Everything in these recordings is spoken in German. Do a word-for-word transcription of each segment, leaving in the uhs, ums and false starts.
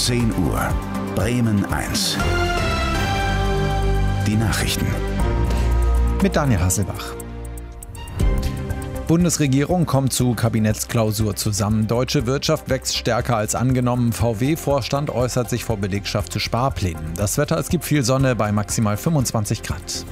zehn Uhr. Bremen eins. Die Nachrichten. Mit Daniel Hasselbach. Bundesregierung kommt zu Kabinettsklausur zusammen. Deutsche Wirtschaft wächst stärker als angenommen. V W-Vorstand äußert sich vor Belegschaft zu Sparplänen. Das Wetter, es gibt viel Sonne bei maximal fünfundzwanzig Grad.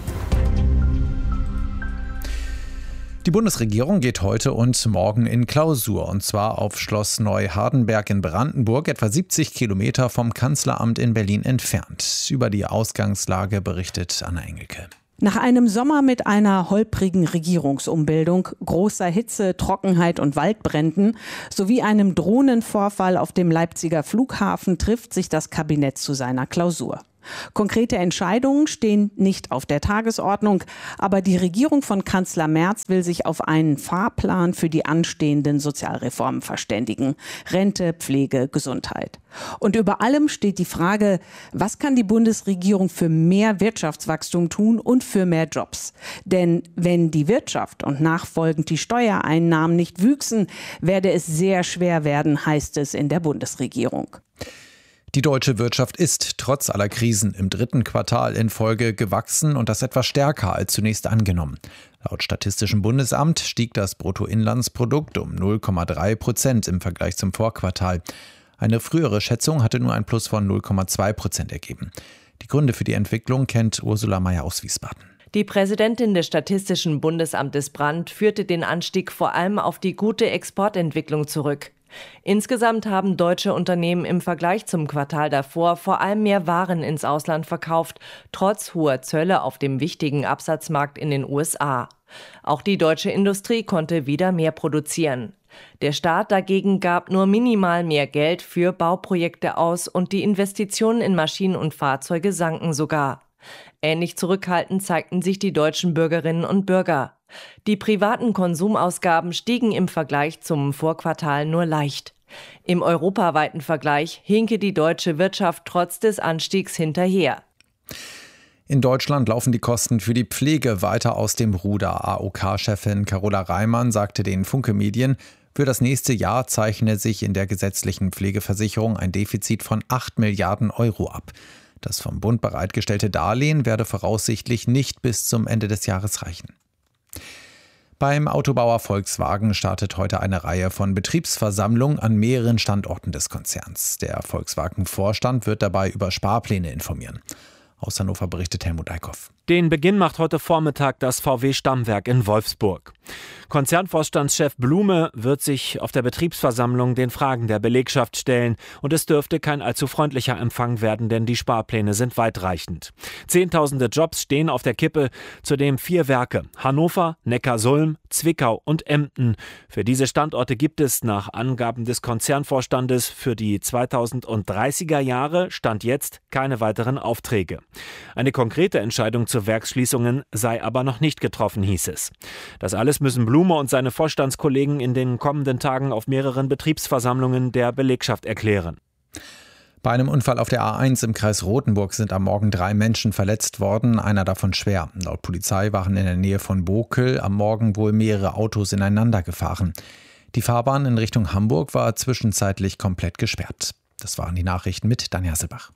Die Bundesregierung geht heute und morgen in Klausur, und zwar auf Schloss Neuhardenberg in Brandenburg, etwa siebzig Kilometer vom Kanzleramt in Berlin entfernt. Über die Ausgangslage berichtet Anna Engelke. Nach einem Sommer mit einer holprigen Regierungsumbildung, großer Hitze, Trockenheit und Waldbränden sowie einem Drohnenvorfall auf dem Leipziger Flughafen trifft sich das Kabinett zu seiner Klausur. Konkrete Entscheidungen stehen nicht auf der Tagesordnung, aber die Regierung von Kanzler Merz will sich auf einen Fahrplan für die anstehenden Sozialreformen verständigen. Rente, Pflege, Gesundheit. Und über allem steht die Frage, was kann die Bundesregierung für mehr Wirtschaftswachstum tun und für mehr Jobs? Denn wenn die Wirtschaft und nachfolgend die Steuereinnahmen nicht wüchsen, werde es sehr schwer werden, heißt es in der Bundesregierung. Die deutsche Wirtschaft ist trotz aller Krisen im dritten Quartal in Folge gewachsen und das etwas stärker als zunächst angenommen. Laut Statistischem Bundesamt stieg das Bruttoinlandsprodukt um null Komma drei Prozent im Vergleich zum Vorquartal. Eine frühere Schätzung hatte nur ein Plus von null Komma zwei Prozent ergeben. Die Gründe für die Entwicklung kennt Ursula Mayer aus Wiesbaden. Die Präsidentin des Statistischen Bundesamtes Brandt führte den Anstieg vor allem auf die gute Exportentwicklung zurück. Insgesamt haben deutsche Unternehmen im Vergleich zum Quartal davor vor allem mehr Waren ins Ausland verkauft, trotz hoher Zölle auf dem wichtigen Absatzmarkt in den U S A. Auch die deutsche Industrie konnte wieder mehr produzieren. Der Staat dagegen gab nur minimal mehr Geld für Bauprojekte aus und die Investitionen in Maschinen und Fahrzeuge sanken sogar. Ähnlich zurückhaltend zeigten sich die deutschen Bürgerinnen und Bürger. Die privaten Konsumausgaben stiegen im Vergleich zum Vorquartal nur leicht. Im europaweiten Vergleich hinke die deutsche Wirtschaft trotz des Anstiegs hinterher. In Deutschland laufen die Kosten für die Pflege weiter aus dem Ruder. A O K-Chefin Carola Reimann sagte den Funke Medien, für das nächste Jahr zeichne sich in der gesetzlichen Pflegeversicherung ein Defizit von acht Milliarden Euro ab. Das vom Bund bereitgestellte Darlehen werde voraussichtlich nicht bis zum Ende des Jahres reichen. Beim Autobauer Volkswagen startet heute eine Reihe von Betriebsversammlungen an mehreren Standorten des Konzerns. Der Volkswagen-Vorstand wird dabei über Sparpläne informieren. Aus Hannover berichtet Helmut Eickhoff. Den Beginn macht heute Vormittag das V W-Stammwerk in Wolfsburg. Konzernvorstandschef Blume wird sich auf der Betriebsversammlung den Fragen der Belegschaft stellen. Und es dürfte kein allzu freundlicher Empfang werden, denn die Sparpläne sind weitreichend. Zehntausende Jobs stehen auf der Kippe, zudem vier Werke: Hannover, Neckarsulm, Zwickau und Emden. Für diese Standorte gibt es nach Angaben des Konzernvorstandes für die zweitausenddreißiger Jahre Stand jetzt keine weiteren Aufträge. Eine konkrete Entscheidung zu Werksschließungen sei aber noch nicht getroffen, hieß es. Das alles müssen Blume und seine Vorstandskollegen in den kommenden Tagen auf mehreren Betriebsversammlungen der Belegschaft erklären. Bei einem Unfall auf der A eins im Kreis Rothenburg sind am Morgen drei Menschen verletzt worden, einer davon schwer. Laut Polizei waren in der Nähe von Bokel am Morgen wohl mehrere Autos ineinander gefahren. Die Fahrbahn in Richtung Hamburg war zwischenzeitlich komplett gesperrt. Das waren die Nachrichten mit Daniel Hasselbach.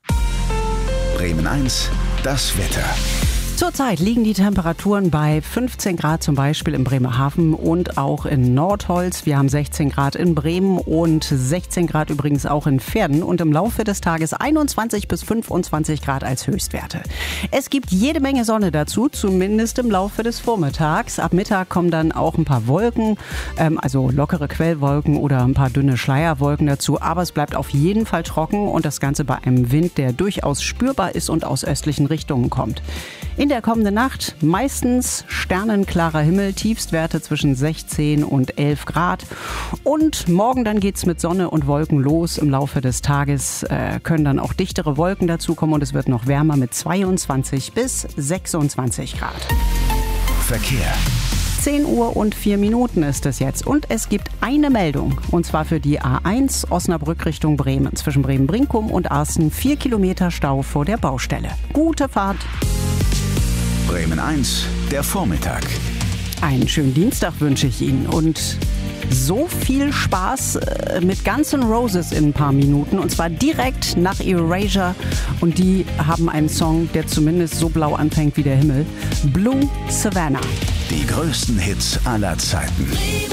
Bremen eins, das Wetter. Zurzeit liegen die Temperaturen bei fünfzehn Grad zum Beispiel in Bremerhaven und auch in Nordholz. Wir haben sechzehn Grad in Bremen und sechzehn Grad übrigens auch in Verden und im Laufe des Tages einundzwanzig bis fünfundzwanzig Grad als Höchstwerte. Es gibt jede Menge Sonne dazu, zumindest im Laufe des Vormittags. Ab Mittag kommen dann auch ein paar Wolken, ähm, also lockere Quellwolken oder ein paar dünne Schleierwolken dazu. Aber es bleibt auf jeden Fall trocken und das Ganze bei einem Wind, der durchaus spürbar ist und aus östlichen Richtungen kommt. In der kommenden Nacht meistens sternenklarer Himmel, Tiefstwerte zwischen sechzehn und elf Grad. Und morgen dann geht's mit Sonne und Wolken los. Im Laufe des Tages äh, können dann auch dichtere Wolken dazukommen und es wird noch wärmer mit zweiundzwanzig bis sechsundzwanzig Grad. Verkehr. zehn Uhr und vier Minuten ist es jetzt und es gibt eine Meldung und zwar für die A eins Osnabrück Richtung Bremen. Zwischen Bremen-Brinkum und Arsten vier Kilometer Stau vor der Baustelle. Gute Fahrt! Bremen eins, der Vormittag. Einen schönen Dienstag wünsche ich Ihnen und so viel Spaß mit Guns N' Roses in ein paar Minuten und zwar direkt nach Erasure und die haben einen Song, der zumindest so blau anfängt wie der Himmel. Blue Savannah. Die größten Hits aller Zeiten.